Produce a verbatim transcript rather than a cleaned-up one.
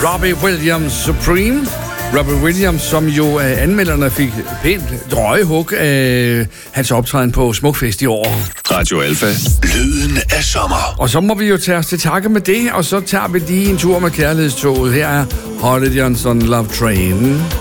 Robbie Williams Supreme. Robbie Williams, som jo af anmelderne fik pænt drøjehug af hans optræden på Smukfest i år. Radio Alfa. Lyden af sommer. Og så må vi jo tage os til takke med det, og så tager vi lige en tur med kærlighedstoget. Her er Holly Johnson Love Train.